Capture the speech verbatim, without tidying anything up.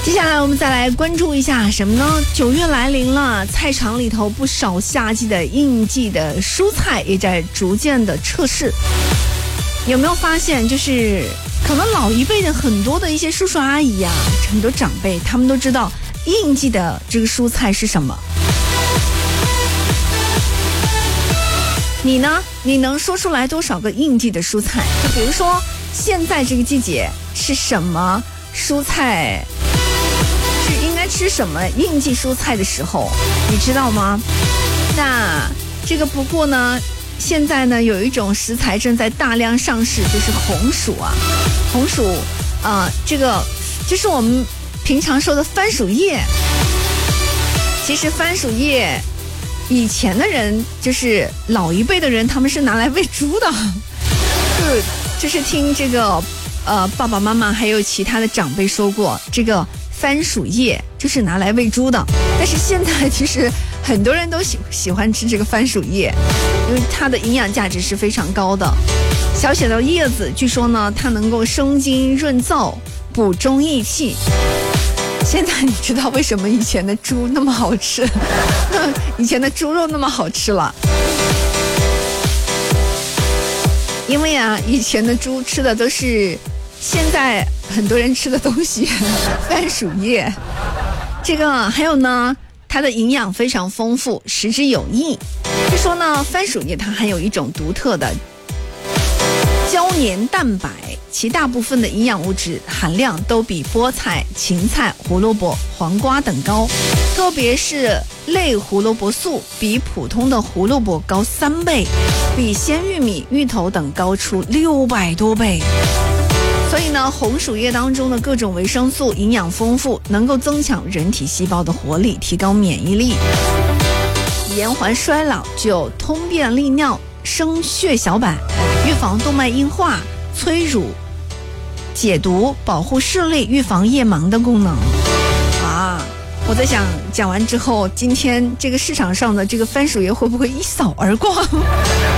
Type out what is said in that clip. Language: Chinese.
接下来我们再来关注一下什么呢？九月来临了，菜场里头不少夏季的应季的蔬菜也在逐渐的测试。有没有发现，就是可能老一辈的很多的一些叔叔阿姨啊，很多长辈他们都知道应季的这个蔬菜是什么？你呢？你能说出来多少个应季的蔬菜？就比如说现在这个季节是什么蔬菜？是应该吃什么应季蔬菜的时候，你知道吗？那这个不过呢，现在呢有一种食材正在大量上市，就是红薯啊。红薯啊、呃，这个就是我们平常说的番薯叶。其实番薯叶以前的人，就是老一辈的人，他们是拿来喂猪的。就就是听这个呃爸爸妈妈还有其他的长辈说过，这个番薯叶就是拿来喂猪的。但是现在其实很多人都喜喜欢吃这个番薯叶，因为它的营养价值是非常高的。小小的叶子，据说呢，它能够生津润燥、补中益气。现在你知道为什么以前的猪那么好吃，以前的猪肉那么好吃了？因为啊，以前的猪吃的都是现在很多人吃的东西，番薯叶。这个还有呢，它的营养非常丰富，食之有益。据说呢，番薯叶它含有一种独特的胶粘蛋白，其大部分的营养物质含量都比菠菜、芹菜、胡萝卜、黄瓜等高，特别是类胡萝卜素比普通的胡萝卜高三倍，比鲜玉米、芋头等高出六百多倍。所以呢，红薯叶当中的各种维生素营养丰富，能够增强人体细胞的活力，提高免疫力，延缓衰老，具有通便利尿、生血小板、预防动脉硬化、催乳、解毒、保护视力、预防夜盲的功能啊！我在想，讲完之后，今天这个市场上的这个番薯叶会不会一扫而光？